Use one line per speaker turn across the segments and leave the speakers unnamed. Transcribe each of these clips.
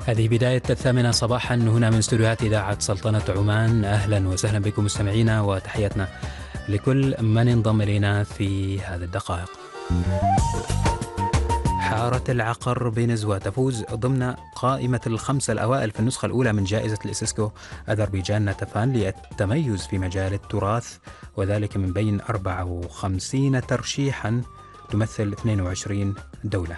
هذه بداية الثامنة صباحا هنا من استوديوهات إذاعة سلطنة عمان. أهلا وسهلا بكم مستمعينا، وتحياتنا لكل من انضم إلينا في هذه الدقائق. حارة العقر بنزوة تفوز ضمن قائمة الخمسة الأوائل في النسخة الأولى من جائزة الإسسكو أذربيجان نتفان للتميز في مجال التراث، وذلك من بين 54 ترشيحا تمثل 22 دولة.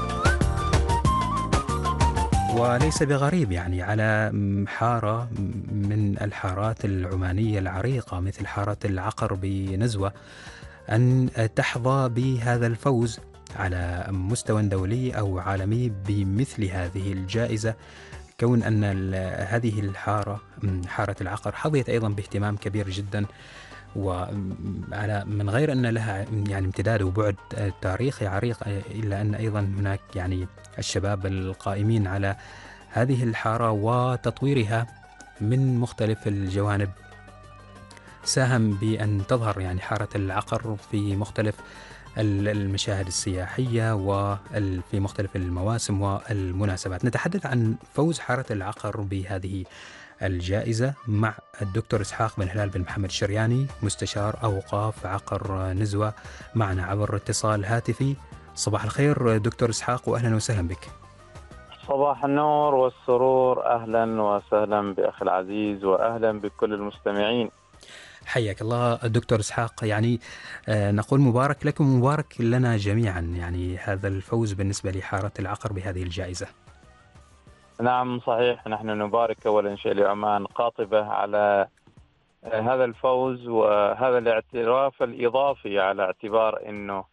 وليس بغريب يعني على حارة من الحارات العمانية العريقة مثل حارة العقر بنزوة أن تحظى بهذا الفوز على مستوى دولي أو عالمي بمثل هذه الجائزة، كون أن هذه الحارة حارة العقر حظيت أيضا باهتمام كبير جدا، وعلى من غير أن لها يعني امتداد وبعد تاريخي عريق، إلا أن أيضا هناك يعني الشباب القائمين على هذه الحارة وتطويرها من مختلف الجوانب ساهم بأن تظهر يعني حارة العقر في مختلف المشاهد السياحية وفي مختلف المواسم والمناسبات. نتحدث عن فوز حارة العقر بهذه الجائزة مع الدكتور إسحاق بن هلال بن محمد الشرياني، مستشار أوقاف عقر نزوة، معنا عبر اتصال هاتفي. صباح الخير دكتور إسحاق، وأهلا وسهلا بك.
صباح النور والسرور، أهلا وسهلا بأخي العزيز وأهلا بكل المستمعين.
حياك الله دكتور إسحاق، يعني نقول مبارك لكم مبارك لنا جميعا، يعني هذا الفوز بالنسبة لحارة العقر بهذه الجائزة.
نعم صحيح، نحن نبارك أولا شيء لعمان قاطبة على هذا الفوز وهذا الاعتراف الإضافي، على اعتبار أنه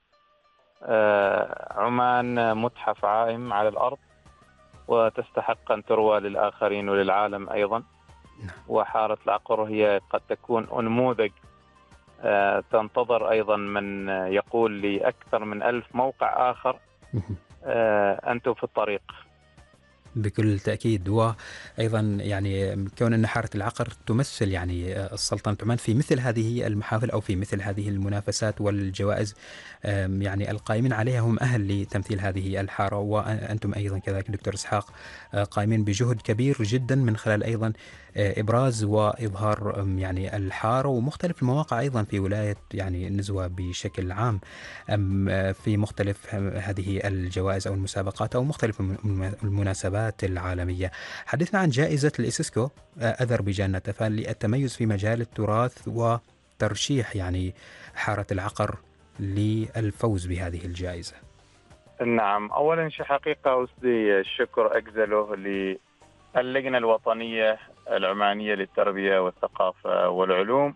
عمان متحف عائم على الأرض وتستحق أن تروى للآخرين وللعالم أيضا. وحارة العقر هي قد تكون نموذج تنتظر أيضا من يقول لأكثر من 1000 موقع آخر أنتم في الطريق.
بكل تأكيد. وأيضا يعني كون أن حارة العقر تمثل يعني السلطنة عمان في مثل هذه المحافل أو في مثل هذه المنافسات والجوائز، يعني القائمين عليها هم أهل لتمثيل هذه الحارة، وأنتم أيضا كذلك دكتور إسحاق قائمين بجهد كبير جدا من خلال أيضا إبراز وإظهار يعني الحارة ومختلف المواقع أيضا في ولاية يعني نزوة بشكل عام في مختلف هذه الجوائز أو المسابقات أو مختلف المناسبات العالمية. حدثنا عن جائزة الإسسكو أذربيجان نتفان للتميز في مجال التراث وترشيح يعني حارة العقر للفوز بهذه الجائزة.
نعم، أولا شيء حقيقة أسدي الشكر أجزله للجنة الوطنية العمانية للتربية والثقافة والعلوم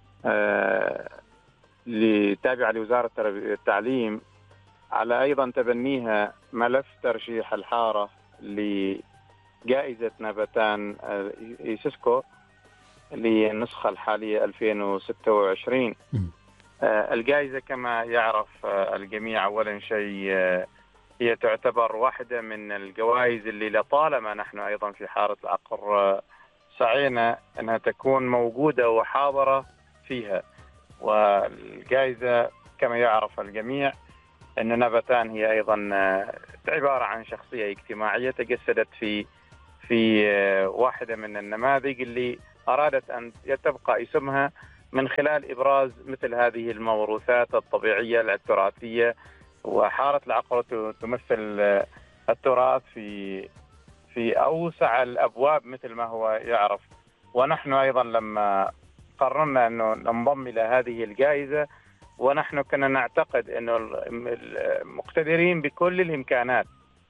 لتابعة لوزارة التعليم على أيضا تبنيها ملف ترشيح الحارة لجائزة نباتان إيسسكو للنسخة الحالية 2026. الجائزة كما يعرف الجميع أولا شيء هي تعتبر واحدة من الجوائز اللي لطالما نحن أيضا في حارة العقر سعينا أنها تكون موجودة وحاضرة فيها. والجائزة كما يعرف الجميع أن نباتان هي أيضا عبارة عن شخصية اجتماعية تجسدت في واحدة من النماذج اللي أرادت أن تبقى اسمها من خلال إبراز مثل هذه الموروثات الطبيعية التراثية. وحارة العقر تمثل التراث في أوسع الأبواب مثل ما هو يعرف. ونحن أيضا لما قررنا أنه ننضم إلى هذه الجائزة، ونحن كنا نعتقد أنه مقتدرين بكل الإمكانات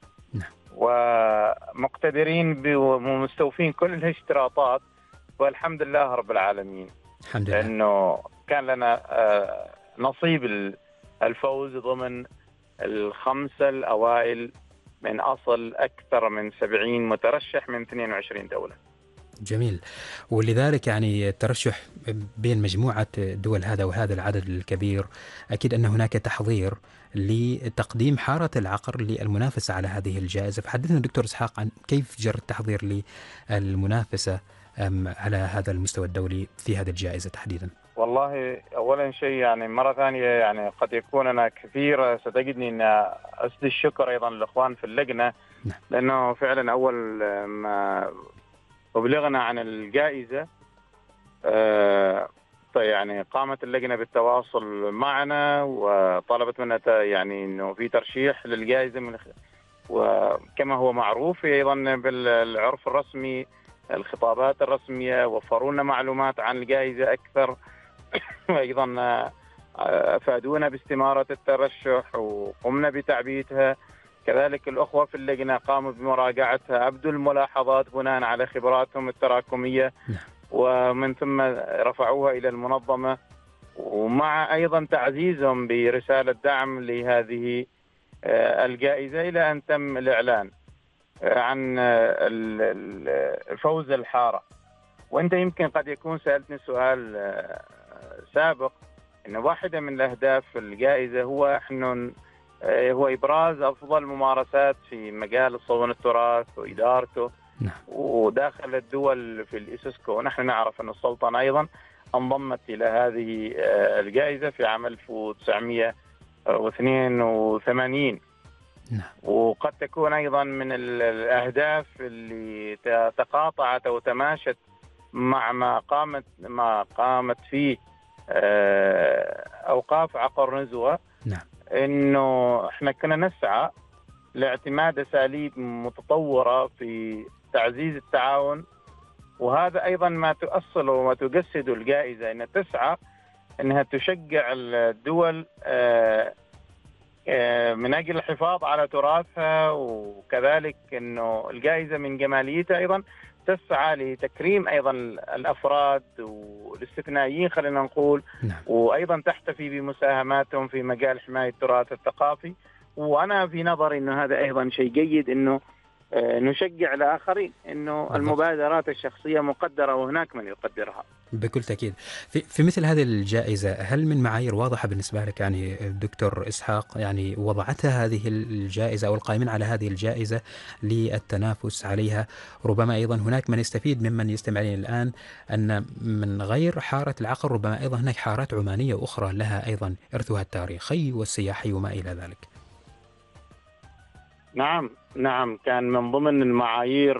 ومقتدرين ومستوفين كل الاشتراطات، والحمد لله رب العالمين.
الحمد لله.
لأنه كان لنا نصيب الفوز ضمن الخمسة الأوائل من أصل أكثر من 70 مترشح من 22 دولة.
جميل. ولذلك يعني الترشح بين مجموعة دول وهذا العدد الكبير، أكيد أن هناك تحضير لتقديم حارة العقر للمنافسة على هذه الجائزة. فحدثنا دكتور إسحاق عن كيف جرى التحضير للمنافسة على هذا المستوى الدولي في هذه الجائزة تحديدا.
والله أولا شيء يعني مرة ثانية يعني قد يكون أنا كثير ستجدني أن أسدي الشكر أيضا للأخوان في اللجنة لأنه فعلا أول ما أبلغنا عن الجائزة يعني قامت اللجنة بالتواصل معنا وطلبت منا يعني أنه في ترشيح للجائزة وكما هو معروف أيضا بالعرف الرسمي الخطابات الرسمية وفروا لنا معلومات عن الجائزة أكثر وأيضا أفادونا باستمارة الترشح وقمنا بتعبيتها. كذلك الأخوة في اللجنة قاموا بمراجعتها، أبدوا الملاحظات بناء على خبراتهم التراكمية ومن ثم رفعوها إلى المنظمة، ومع أيضا تعزيزهم برسالة دعم لهذه الجائزة إلى أن تم الإعلان عن فوز الحارة. وأنت يمكن قد يكون سألتني سؤال سابق أن واحدة من الأهداف الجائزة هو إبراز أفضل ممارسات في مجال صون التراث وإدارته وداخل الدول في الإيسكو. ونحن نعرف أن السلطنة أيضا انضمت إلى هذه الجائزة في عام 1982 وقد تكون أيضا من الأهداف اللي تقاطعت أو تماشت مع ما قامت فيه أوقاف عقر نزوة. إنه إحنا كنا نسعى لاعتماد أساليب متطورة في تعزيز التعاون، وهذا أيضا ما تؤصل وما تجسد الجائزة، أنها تسعى أنها تشجع الدول من أجل الحفاظ على تراثها. وكذلك أنه الجائزة من جماليتها أيضا تسعى لتكريم أيضا الأفراد والاستثنائيين خلينا نقول، وأيضا تحتفي بمساهماتهم في مجال حماية التراث الثقافي. وأنا في نظري أنه هذا أيضا شيء جيد، أنه نشجع الآخرين، أنه المبادرات الشخصية مقدرة وهناك من يقدرها.
بكل تأكيد. في مثل هذه الجائزة هل من معايير واضحة بالنسبة لك يعني دكتور إسحاق يعني وضعتها هذه الجائزة أو القائمين على هذه الجائزة للتنافس عليها؟ ربما أيضا هناك من يستفيد ممن يستمع لنا الآن أن من غير حارة العقر ربما أيضا هناك حارات عمانية أخرى لها أيضا إرثها التاريخي والسياحي وما إلى ذلك.
نعم كان من ضمن المعايير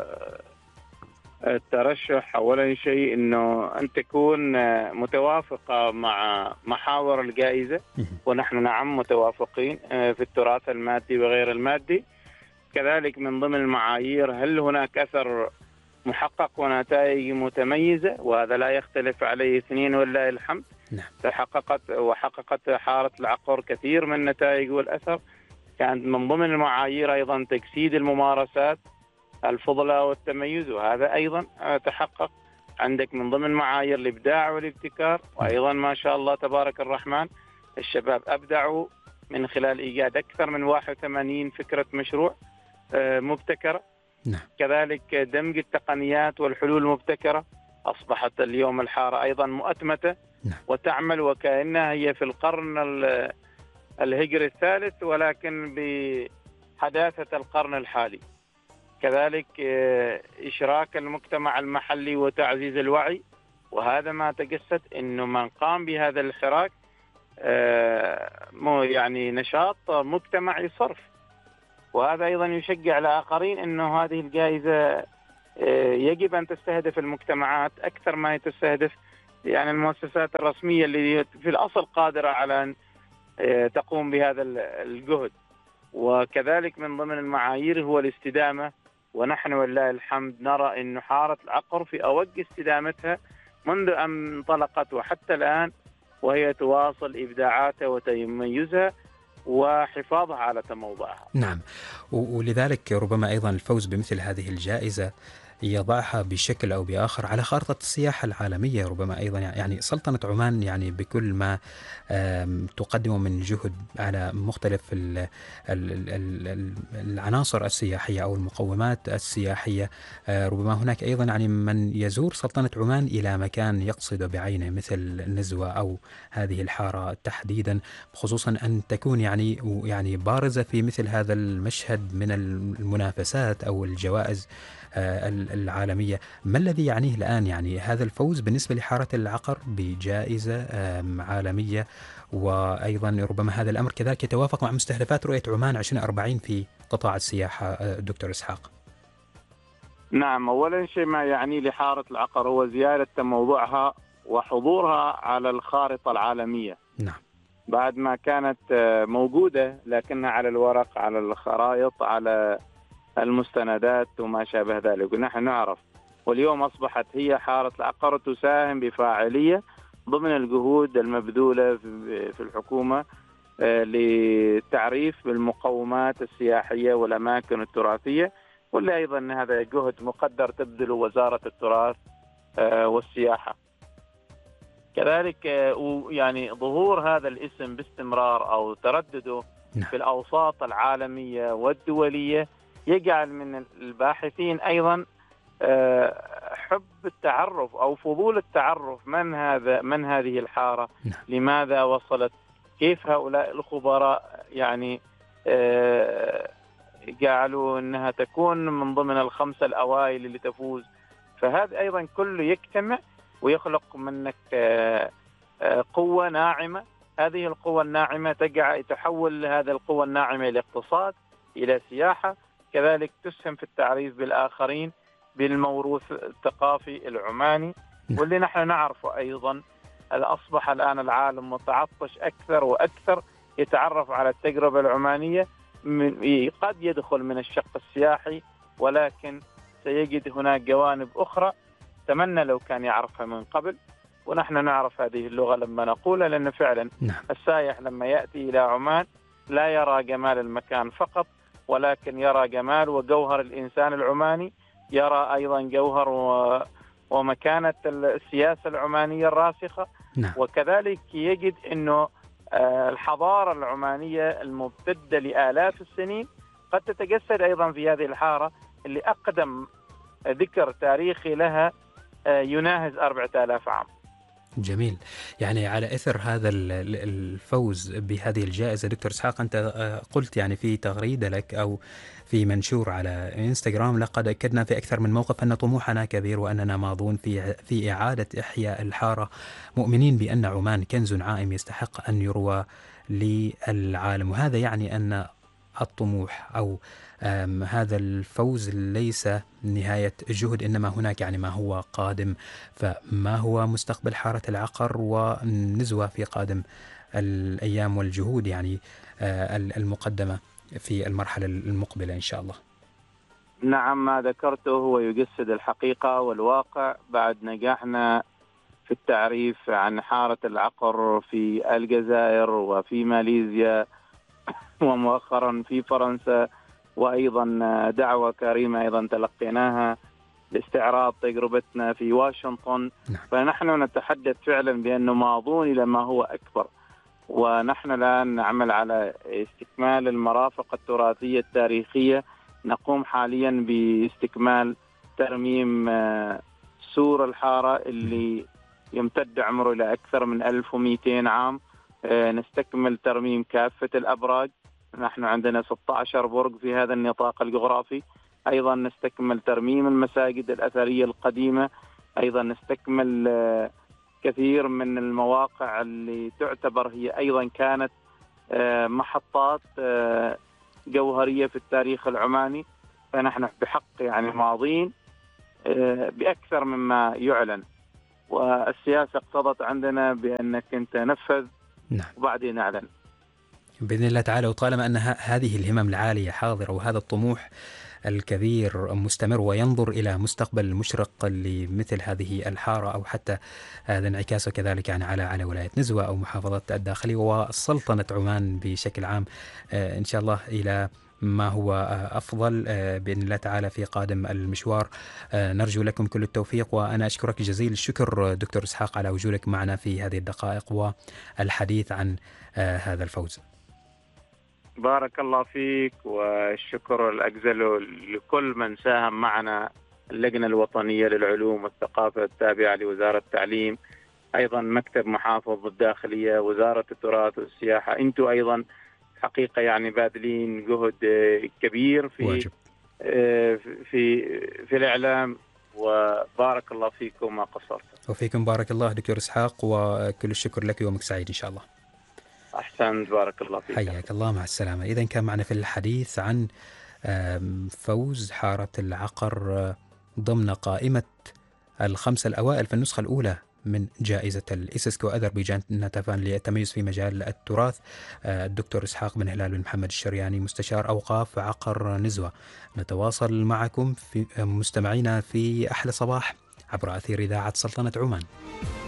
الترشح أولا شيء أنه أن تكون متوافقة مع محاور الجائزة، ونحن نعم متوافقين في التراث المادي وغير المادي. كذلك من ضمن المعايير هل هناك أثر محقق ونتائج متميزة، وهذا لا يختلف عليه اثنين ولله الحمد. وحققت حارة العقر كثير من النتائج والأثر. كانت من ضمن المعايير أيضا تجسيد الممارسات الفضلة والتميز، وهذا أيضا تحقق. عندك من ضمن معايير الإبداع والابتكار، وأيضا ما شاء الله تبارك الرحمن الشباب أبدعوا من خلال إيجاد أكثر من 81 فكرة مشروع مبتكرة. كذلك دمج التقنيات والحلول المبتكرة، أصبحت اليوم الحارة أيضا مؤتمتة وتعمل وكأنها هي في القرن الهجري الثالث ولكن بحداثة القرن الحالي. كذلك إشراك المجتمع المحلي وتعزيز الوعي، وهذا ما تجسد أنه من قام بهذا الحراك يعني نشاط مجتمعي صرف. وهذا أيضا يشجع الآخرين أنه هذه الجائزة يجب أن تستهدف المجتمعات أكثر ما تستهدف يعني المؤسسات الرسمية اللي في الأصل قادرة على أن تقوم بهذا الجهد. وكذلك من ضمن المعايير هو الاستدامة، ونحن والله الحمد نرى أن حارة العقر في أوج استدامتها منذ أن انطلقت وحتى الآن، وهي تواصل إبداعاتها وتميزها وحفاظها على تموضعها.
نعم، ولذلك ربما أيضا الفوز بمثل هذه الجائزة يضعها بشكل أو بآخر على خارطة السياحة العالمية. ربما أيضا يعني سلطنة عمان يعني بكل ما تقدم من جهد على مختلف العناصر السياحية أو المقومات السياحية، ربما هناك أيضا يعني من يزور سلطنة عمان إلى مكان يقصد بعينه مثل نزوة أو هذه الحارة تحديدا، خصوصا أن تكون يعني بارزة في مثل هذا المشهد من المنافسات أو الجوائز العالمية. ما الذي يعنيه الآن يعني هذا الفوز بالنسبة لحارة العقر بجائزة عالمية؟ وأيضا ربما هذا الأمر كذلك يتوافق مع مستهدفات رؤية عمان 2040 في قطاع السياحة. دكتور إسحاق.
نعم، أولا شيء ما يعني لحارة العقر هو زيادة موضوعها وحضورها على الخارطة العالمية.
نعم.
بعد ما كانت موجودة لكنها على الورق، على الخرائط، على المستندات وما شابه ذلك، ونحن نعرف. واليوم أصبحت هي حارة العقر تساهم بفاعلية ضمن الجهود المبذولة في الحكومة للتعريف بالمقومات السياحية والأماكن التراثية، واللي أيضا هذا جهد مقدر تبذله وزارة التراث والسياحة. كذلك يعني ظهور هذا الاسم باستمرار أو تردده في الأوساط العالمية والدولية يجعل من الباحثين أيضا حب التعرف أو فضول التعرف من هذه الحارة، لماذا وصلت، كيف هؤلاء الخبراء يعني جعلوا أنها تكون من ضمن الخمسة الأوائل اللي تفوز. فهذا أيضا كله يجتمع ويخلق منك قوة ناعمة. هذه القوة الناعمة تحول هذه القوة الناعمة إلى اقتصاد، إلى سياحة، كذلك تسهم في التعريف بالآخرين بالموروث الثقافي العماني، واللي نحن نعرفه أيضا. أصبح الآن العالم متعطش أكثر وأكثر يتعرف على التجربة العمانية. قد يدخل من الشق السياحي، ولكن سيجد هناك جوانب أخرى تمنى لو كان يعرفها من قبل. ونحن نعرف هذه اللغة لما نقولها، لأن فعلا السائح لما يأتي إلى عمان لا يرى جمال المكان فقط، ولكن يرى جمال وجوهر الإنسان العماني، يرى أيضا جوهر ومكانة السياسة العمانية الراسخة. وكذلك يجد أنه الحضارة العمانية الممتدة لآلاف السنين قد تتجسد أيضا في هذه الحارة اللي أقدم ذكر تاريخي لها يناهز 4000 عام.
جميل. يعني على إثر هذا الفوز بهذه الجائزة دكتور إسحاق، أنت قلت يعني في تغريدة لك أو في منشور على إنستغرام: لقد أكدنا في أكثر من موقف أن طموحنا كبير وأننا ماضون في إعادة إحياء الحارة، مؤمنين بأن عمان كنز عائم يستحق أن يروى للعالم. وهذا يعني أن الطموح أو هذا الفوز ليس نهاية الجهد، إنما هناك يعني ما هو قادم. فما هو مستقبل حارة العقر ونزوة في قادم الأيام والجهود يعني المقدمة في المرحلة المقبلة إن شاء الله؟
نعم، ما ذكرته هو يجسد الحقيقة والواقع. بعد نجاحنا في التعريف عن حارة العقر في الجزائر وفي ماليزيا ومؤخرا في فرنسا، وأيضا دعوة كريمة أيضا تلقيناها لاستعراض تجربتنا في واشنطن. فنحن نتحدث فعلا بأنه ماضون إلى ما هو أكبر. ونحن الآن نعمل على استكمال المرافق التراثية التاريخية. نقوم حاليا باستكمال ترميم سور الحارة اللي يمتد عمره إلى أكثر من 1200 عام. نستكمل ترميم كافة الأبراج، نحن عندنا 16 برج في هذا النطاق الجغرافي. أيضا نستكمل ترميم المساجد الأثرية القديمة. أيضا نستكمل كثير من المواقع اللي تعتبر هي أيضا كانت محطات جوهرية في التاريخ العماني. فنحن بحق يعني ماضين بأكثر مما يعلن، والسياسة اقتضت عندنا بأنك أنت نفذ وبعدين نعلن
بإذن الله تعالى. وطالما أن هذه الهمم العالية حاضرة وهذا الطموح الكبير مستمر وينظر إلى مستقبل مشرق لمثل هذه الحارة، أو حتى هذا انعكاسه كذلك يعني على ولاية نزوة أو محافظة الداخلية وسلطنة عمان بشكل عام، إن شاء الله إلى ما هو أفضل بإذن الله تعالى في قادم المشوار. نرجو لكم كل التوفيق، وأنا أشكرك جزيل الشكر دكتور إسحاق على وجودك معنا في هذه الدقائق والحديث عن هذا الفوز.
بارك الله فيك، والشكر الأجزل لكل من ساهم معنا، اللجنة الوطنية للعلوم والثقافة التابعة لوزارة التعليم، أيضا مكتب محافظ الداخلية، وزارة التراث والسياحة. أنتم أيضا حقيقة يعني باذلين جهد كبير في في الإعلام، وبارك الله فيكم ما قصرتم.
وفيكم بارك الله دكتور إسحاق، وكل الشكر لك، يومك سعيد إن شاء الله.
أحسنت، بارك الله فيك.
حياك الله، مع السلامة. إذن كان معنا في الحديث عن فوز حارة العقر ضمن قائمة الخمسة الأوائل في النسخة الأولى من جائزة الإسسكو أذربيجان نتفان للتميز في مجال التراث، الدكتور إسحاق بن هلال بن محمد الشرياني، مستشار أوقاف عقر نزوة. نتواصل معكم في مستمعينا في أحلى صباح عبر أثير إذاعة سلطنة عمان.